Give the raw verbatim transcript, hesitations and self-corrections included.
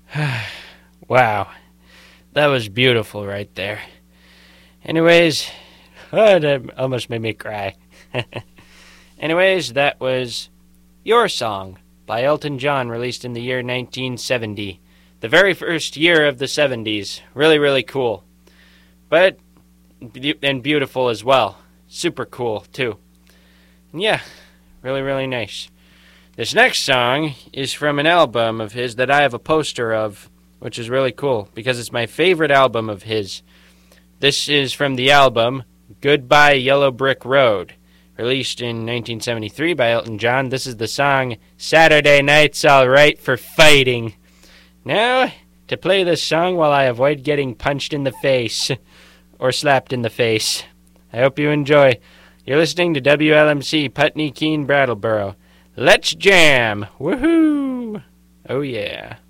Wow, that was beautiful right there. Anyways, oh, that almost made me cry. Anyways, that was Your Song by Elton John, released in the year nineteen seventy. The very first year of the seventies. Really, really cool. But, and beautiful as well. Super cool, too. And yeah, really, really nice. This next song is from an album of his that I have a poster of, which is really cool, because it's my favorite album of his. This is from the album Goodbye Yellow Brick Road, released in nineteen seventy-three by Elton John. This is the song Saturday Night's All Right for Fighting. Now, to play this song while I avoid getting punched in the face, or slapped in the face. I hope you enjoy. You're listening to W L M C Putney Keene Brattleboro. Let's jam! Woohoo! Oh yeah.